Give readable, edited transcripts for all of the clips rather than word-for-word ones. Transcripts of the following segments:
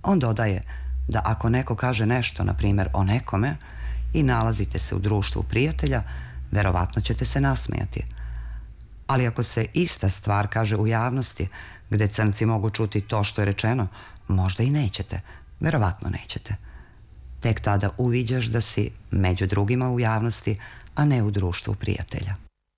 On dodaje da ako neko kaže nešto, na primjer o nekome, i nalazite se u društvu prijatelja, verovatno ćete se nasmijati. Ali ako se ista stvar kaže u javnosti, gde crnci mogu čuti to što je rečeno, možda i nećete, verovatno nećete. Tek tada uviđaš da si među drugima u javnosti, a ne u društvu prijatelja.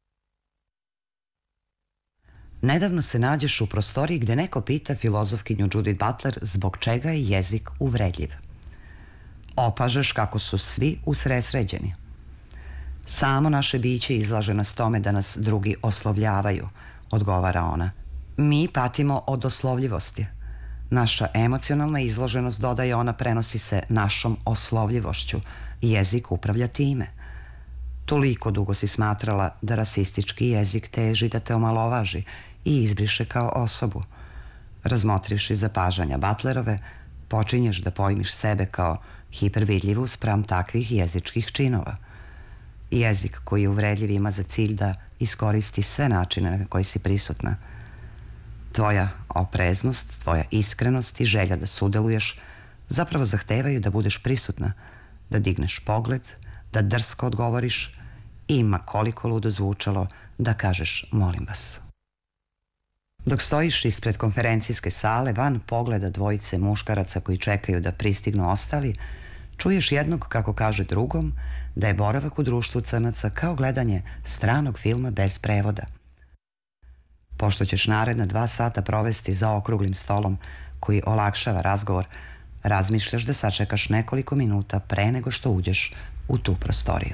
Nedavno se nađeš u prostoriji gde neko pita filozofkinju Judith Butler zbog čega je jezik uvredljiv. Opažaš kako su svi usresređeni. Samo naše biće izlaže nas tome da nas drugi oslovljavaju, odgovara ona. Mi patimo od oslovljivosti. Naša emocionalna izloženost, dodaje ona, prenosi se našom oslovljivošću. Jezik upravlja time. Toliko dugo si smatrala da rasistički jezik teži da te omalovaži i izbriše kao osobu. Razmotrivši zapažanja Butlerove, počinješ da pojmiš sebe kao hipervidljivu spram takvih jezičkih činova. Jezik koji je uvredljiv ima za cilj da iskoristi sve načine na koji si prisutna. Tvoja opreznost, tvoja iskrenost i želja da sudeluješ zapravo zahtevaju da budeš prisutna, da digneš pogled, da drsko odgovoriš i, ma koliko ludo zvučalo, da kažeš molim vas. Dok stojiš ispred konferencijske sale, van pogleda dvojice muškaraca koji čekaju da pristignu ostali, čuješ jednog kako kaže drugom da je boravak u društvu crnaca kao gledanje stranog filma bez prevoda. Pošto ćeš naredna 2 sata provesti za okruglim stolom koji olakšava razgovor, razmišljaš da sačekaš nekoliko minuta pre nego što uđeš u tu prostoriju.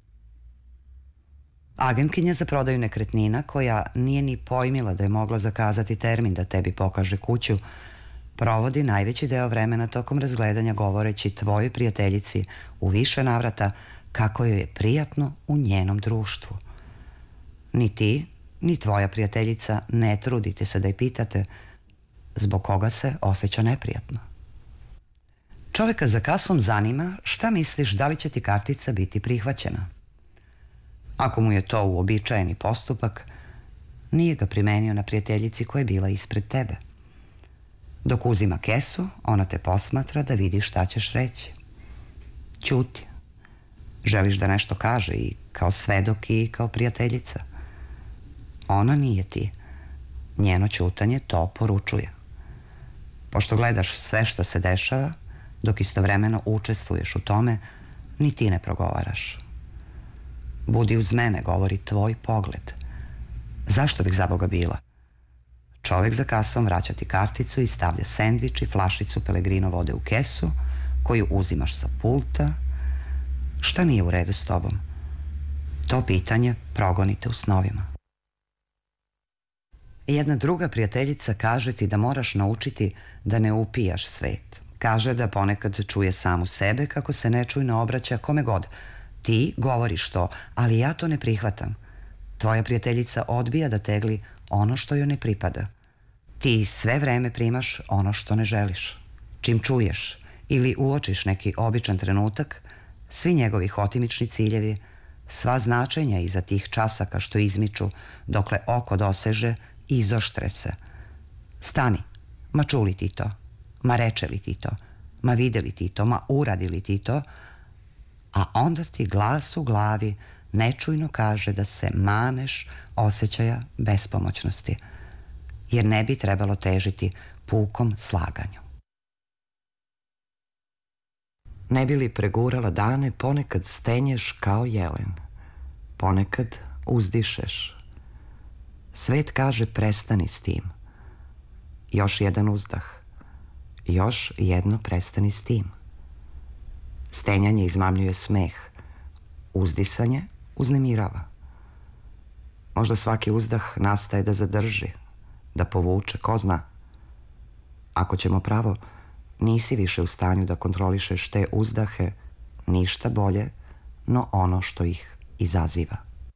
Agentkinja za prodaju nekretnina, koja nije ni pojmila da je mogla zakazati termin da tebi pokaže kuću, provodi najveći deo vremena tokom razgledanja govoreći tvojoj prijateljici u više navrata kako joj je prijatno u njenom društvu. Ni ti, ni tvoja prijateljica ne trudite se da je pitate zbog koga se osjeća neprijatno. Čoveka za kasom zanima šta misliš da li će ti kartica biti prihvaćena. Ako mu je to uobičajeni postupak, nije ga primenio na prijateljici koja je bila ispred tebe. Dok uzima kesu, ona te posmatra da vidi šta ćeš reći. Ćuti. Želiš da nešto kaže i kao svedok i kao prijateljica. Ona nije ti. Njeno ćutanje to poručuje. Pošto gledaš sve što se dešava, dok istovremeno učestvuješ u tome, ni ti ne progovaraš. Budi uz mene, govori tvoj pogled. Zašto bih za Boga bila? Čovek za kasom vraća ti karticu i stavlja sendvič i flašicu Pellegrino vode u kesu, koju uzimaš sa pulta. Šta nije u redu s tobom? To pitanje progonite u snovima. Jedna druga prijateljica kaže ti da moraš naučiti da ne upijaš svet. Kaže da ponekad čuje samu sebe kako se nečujno obraća kome god. Ti govoriš to, ali ja to ne prihvatam. Tvoja prijateljica odbija da tegli ono što joj ne pripada. Ti sve vreme primaš ono što ne želiš. Čim čuješ ili uočiš neki običan trenutak, svi njegovi hotimični ciljevi, sva značenja iza tih časaka što izmiču dokle oko doseže, izoštre se. Stani, ma čuli ti to, ma reče li ti to, ma videli ti to, ma uradili ti to, a onda ti glas u glavi nečujno kaže da se maneš osjećaja bespomoćnosti, jer ne bi trebalo težiti pukom slaganju. Ne bi li pregurala dane, ponekad stenješ kao jelen, ponekad uzdišeš. Svet kaže prestani s tim. Još jedan uzdah. Još jedno prestani s tim. Stenjanje izmamljuje smeh. Uzdisanje uznemirava. Možda svaki uzdah nastaje da zadrži, da povuče, ko zna. Ako ćemo pravo, nisi više u stanju da kontrolišeš te uzdahe, ništa bolje, no ono što ih izaziva.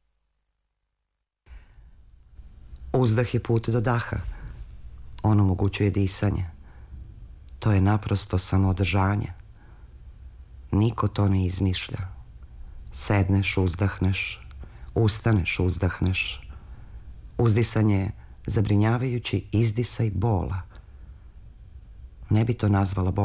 Uzdah je put do daha. On omogućuje disanje. To je naprosto samoodržanje. Niko to ne izmišlja. Sedneš, uzdahneš, ustaneš, uzdahneš. Uzdisanje je zabrinjavajući izdisaj bola. Ne bi to nazvala